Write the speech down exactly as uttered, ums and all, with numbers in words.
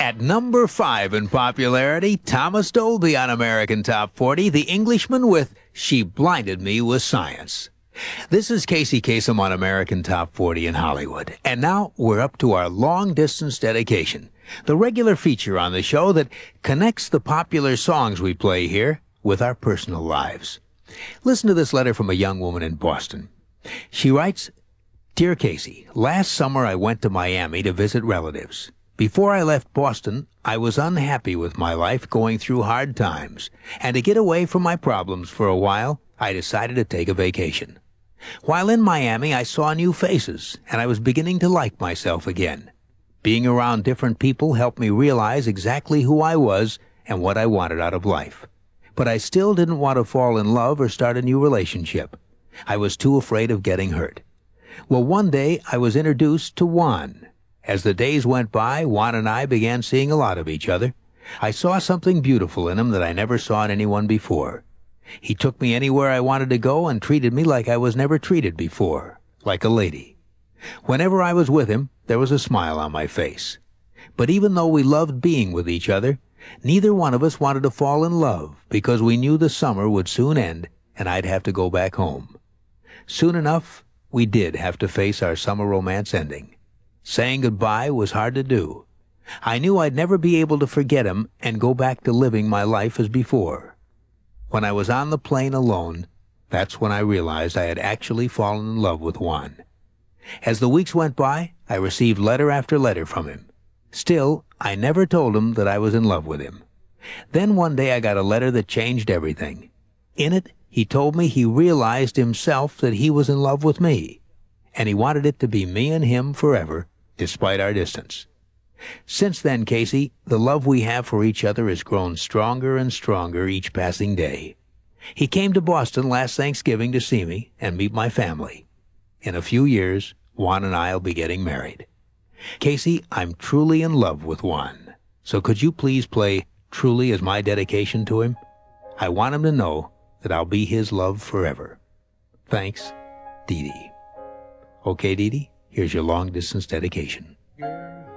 At number five in popularity, Thomas Dolby on American Top forty, The Englishman with She Blinded Me with Science. This is Casey Kasem on American Top forty in Hollywood. And now we're up to our long-distance dedication, the regular feature on the show that connects the popular songs we play here with our personal lives. Listen to this letter from a young woman in Boston. She writes, Dear Casey, last summer I went to Miami to visit relatives. Before I left Boston, I was unhappy with my life, going through hard times. And to get away from my problems for a while, I decided to take a vacation. While in Miami, I saw new faces, and I was beginning to like myself again. Being around different people helped me realize exactly who I was and what I wanted out of life. But I still didn't want to fall in love or start a new relationship. I was too afraid of getting hurt. Well, one day I was introduced to Juan. As the days went by, Juan and I began seeing a lot of each other. I saw something beautiful in him that I never saw in anyone before. He took me anywhere I wanted to go and treated me like I was never treated before, like a lady. Whenever I was with him, there was a smile on my face. But even though we loved being with each other, neither one of us wanted to fall in love because we knew the summer would soon end and I'd have to go back home. Soon enough, we did have to face our summer romance ending. Saying goodbye was hard to do. I knew I'd never be able to forget him and go back to living my life as before. When I was on the plane alone, that's when I realized I had actually fallen in love with Juan. As the weeks went by, I received letter after letter from him. Still, I never told him that I was in love with him. Then one day I got a letter that changed everything. In it, he told me he realized himself that he was in love with me, and he wanted it to be me and him forever, despite our distance. Since then, Casey, the love we have for each other has grown stronger and stronger each passing day. He came to Boston last Thanksgiving to see me and meet my family. In a few years, Juan and I will be getting married. Casey, I'm truly in love with Juan. So could you please play Truly as my dedication to him? I want him to know that I'll be his love forever. Thanks, Dee Dee. Okay, Dee Dee, here's your long-distance dedication.